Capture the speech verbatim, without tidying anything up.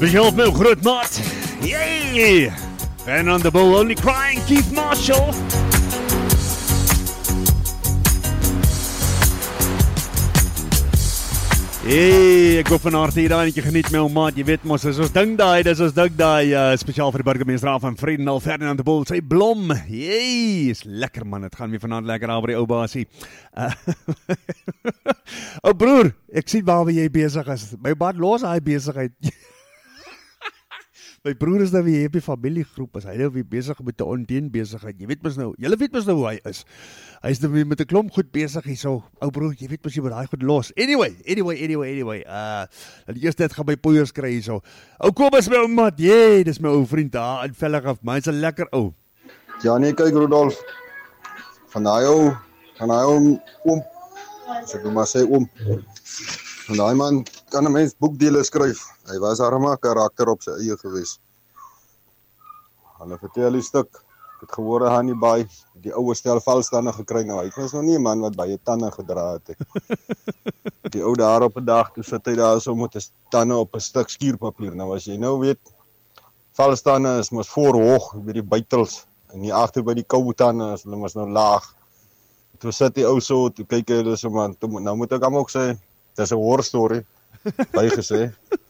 Speciaal vir my groot maat. Yay! And on the ball only crying Keith Marshall. Hey, ek hoop van harte hier daai netjie geniet my ou maat, jy weet mos, dis ons ding daai, dis ons ding daai, uh, spesiaal vir die burgemeester van Vredenal, Ferdinand de Bol, sy blom, jee, is lekker man, het gaan weer vanavond lekker daar by die ou basie. Uh, ou broer, ek sien waar jy bezig is, my baat los hy bezigheid. My broer is nou weer hier op die familiegroep, as hy nou weer bezig met die ondeen bezigheid, jy weet mos nou, jylle weet mos nou hoe hy is, hy is nou weer met die klomp goed bezig, hy so, ou broer, jy weet mos jy moet hy goed los, anyway, anyway, anyway, anyway, uh, die eerste tijd gaan my poeiers kry so, ou kom is my ou mat, jee, dis my ou vriend, daar, in vellig af, maar hy is een lekker ou. Ja nee, kyk Rudolf, van die ou, van die ou oom, as ek maar sê oom, van die man kan 'n mens boekdele skryf. Hy was arme karakter op sy eie gewees. Hulle vertel die stuk, ek het gewore Hannibal, die ouwe stel valstande gekry, nou hy was nog nie 'n man wat baie tande gedra het. Die ou daar op 'n dag, toe sit hy daar so met 'n tande op 'n stuk skuurpapier. Nou as jy nou weet, valstande is mos voorhoog by die buitels, en nie agter by die koue tande, is hulle mos nou laag. Toe sit die ou so, toe kyk hy, dis so man, toe, nou moet ek hom ook sê, dis 'n horror story, bygesê.